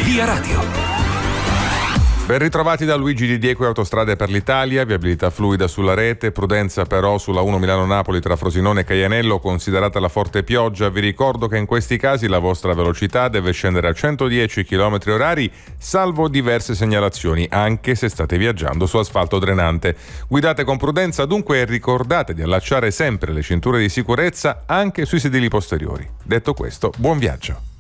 Via Radio. Ben ritrovati da Luigi Di Diego e Autostrade per l'Italia, viabilità fluida sulla rete, prudenza però sulla 1 Milano-Napoli tra Frosinone e Caianello, considerata la forte pioggia. Vi ricordo che in questi casi la vostra velocità deve scendere a 110 km/h, salvo diverse segnalazioni, anche se state viaggiando su asfalto drenante. Guidate con prudenza dunque e ricordate di allacciare sempre le cinture di sicurezza anche sui sedili posteriori. Detto questo, buon viaggio.